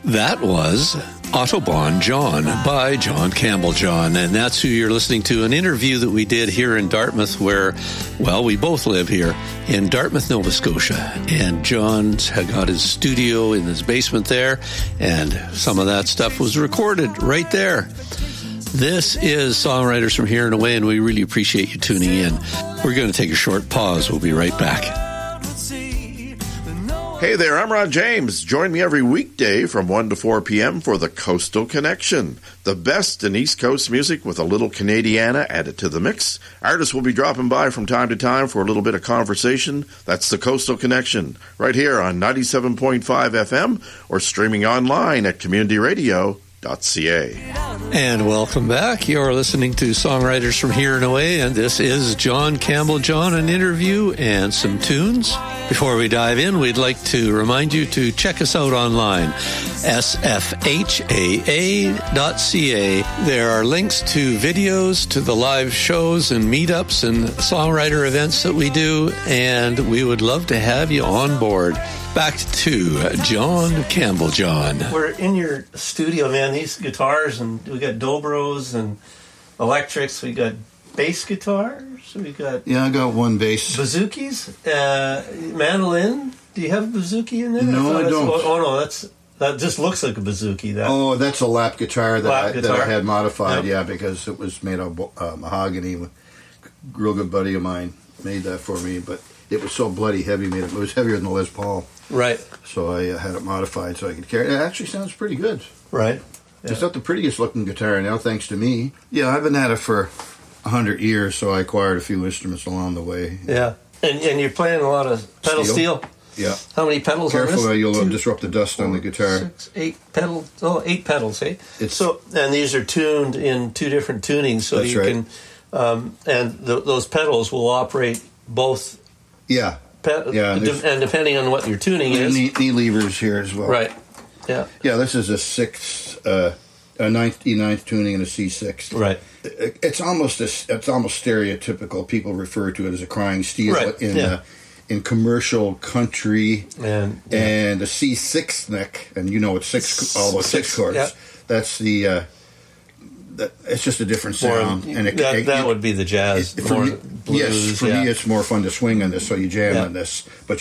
That was Autobahn John by John Campbell John, and that's who you're listening to, an interview that we did here in Dartmouth where, well, we both live here in Dartmouth, Nova Scotia, and John's had got his studio in his basement there, and some of that stuff was recorded right there. This is Songwriters from Here and Away, and we really appreciate you tuning in. We're going to take a short pause. We'll be right back. Hey there, I'm Ron James. Join me every weekday from 1 to 4 p.m. for the Coastal Connection, the best in East Coast music with a little Canadiana added to the mix. Artists will be dropping by from time to time for a little bit of conversation. That's the Coastal Connection, right here on 97.5 FM or streaming online at communityradio.ca. And welcome back. You're listening to Songwriters from Here and Away, and this is John Campbell John, an interview and some tunes. Before we dive in, we'd like to remind you to check us out online, sfhaa.ca. There are links to videos, to the live shows and meetups and songwriter events that we do, and we would love to have you on board. Back to John Campbell John. We're in your studio, man. These guitars, and we got Dobros and electrics. We got bass guitars. We got I got one bass. Bouzouki's, mandolin. Do you have a bouzouki in there? No, I don't. Oh no, that just looks like a bouzouki. That's a lap guitar that I had modified. Yep. Yeah, because it was made of mahogany. A real good buddy of mine made that for me, but it was so bloody heavy. It was heavier than the Les Paul. Right. So I had it modified so I could carry it. It actually sounds pretty good. Right. Yeah. It's not the prettiest looking guitar now, thanks to me. Yeah, I've been at it for 100 years, so I acquired a few instruments along the way. Yeah. And you're playing a lot of pedal steel. Yeah. How many pedals Careful, on this? You'll disrupt the dust on the guitar. 6, 8 pedals. Oh, 8 pedals, eh? And these are tuned in 2 different tunings, so you can... and those pedals will operate both... Yeah. And depending on what your tuning is. Knee levers here as well. Right. Yeah. Yeah, this is a 9th tuning and a C6. Right. It's almost stereotypical. People refer to it as a crying steel in commercial country, and the C6 neck, and it's all those 6 chords. Yeah. That's the. It's just a different sound, that would be the jazz. For me, it's more fun to swing on this, so you jam on this. But